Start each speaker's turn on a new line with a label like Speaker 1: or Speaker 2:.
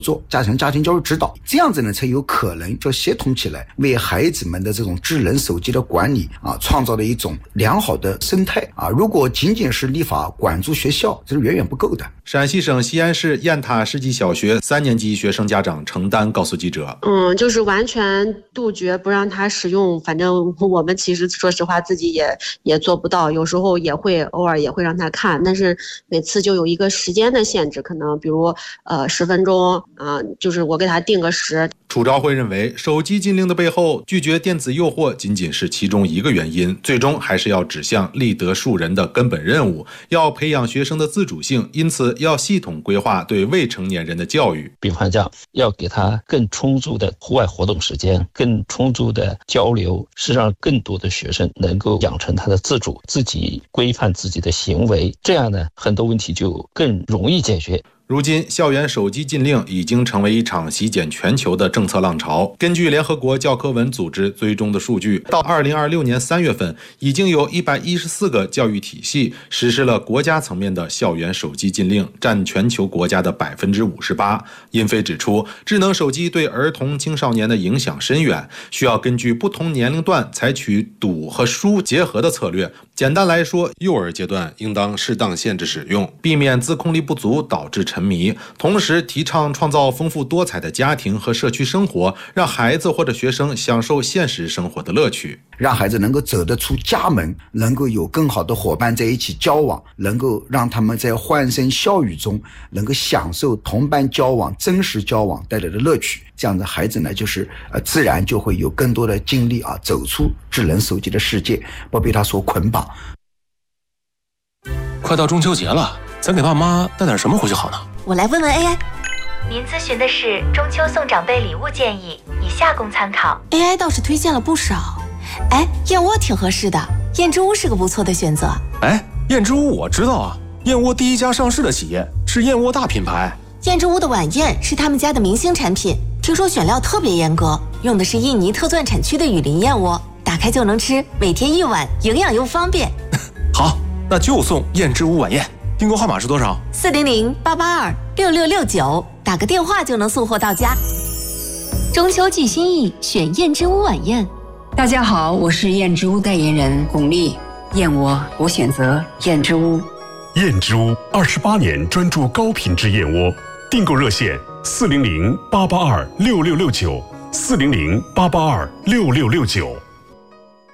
Speaker 1: 做加强家庭教育指导，这样子呢才有可能就协同起来，为孩子们的这种智能手机的管理创造了一种良好的生态如果仅仅是立法管住学校，这是远远不够的。
Speaker 2: 陕西省西安市雁塔世纪小学3年级学生家长程丹告诉记者，
Speaker 3: 就是完全杜绝不让他使用，反正我们其实说实话自己也做不到，有时候偶尔也会让他看，但是每次就有一个时间的限制，可能比如10分钟就是我给他定个时。
Speaker 2: 楚昭辉认为，手机禁令的背后，拒绝电子诱惑仅仅是其中一个原因，最终还是要指向立德树人的根本任务，要培养学生的自主性，因此要系统规划对未成年人的教育。
Speaker 4: 比方讲，要给他更充足的户外活动时间，更充足的交流，是让更多的学生能够养成他的自主，自己规范自己的行为，这样呢，很多问题就更容易解决。
Speaker 2: 如今，校园手机禁令已经成为一场席卷全球的政策浪潮。根据联合国教科文组织追踪的数据，到2026年3月份，已经有114个教育体系实施了国家层面的校园手机禁令，占全球国家的58%。殷飞指出，智能手机对儿童青少年的影响深远，需要根据不同年龄段采取堵和疏结合的策略。简单来说，幼儿阶段应当适当限制使用，避免自控力不足导致沉迷，同时提倡创造丰富多彩的家庭和社区生活，让孩子或者学生享受现实生活的乐趣，
Speaker 1: 让孩子能够走得出家门，能够有更好的伙伴在一起交往，能够让他们在欢声笑语中能够享受同伴交往、真实交往带来的乐趣。这样的孩子呢，就是自然就会有更多的精力走出智能手机的世界，不被他所捆绑。
Speaker 5: 快到中秋节了，咱给爸妈带点什么回去好呢？
Speaker 6: 我来问问 AI。
Speaker 7: 您咨询的是中秋送长辈礼物建议，以下供参考。
Speaker 6: AI 倒是推荐了不少，燕窝挺合适的，燕之屋是个不错的选择。
Speaker 5: 燕之屋我知道啊，燕窝第一家上市的企业，是燕窝大品牌。
Speaker 6: 燕之屋的晚宴是他们家的明星产品，听说选料特别严格，用的是印尼特钻产区的雨林燕窝，打开就能吃，每天1碗，营养又方便。
Speaker 5: 好，那就送燕之屋晚宴。订购号码是多少
Speaker 6: ？400-882-6669，打个电话就能送货到家。
Speaker 8: 中秋寄心意，选燕之屋晚宴。
Speaker 9: 大家好，我是燕之屋代言人巩俐。燕窝，我选择燕之屋。
Speaker 10: 燕之屋28年专注高品质燕窝，订购热线400-882-6669，400-882-6669。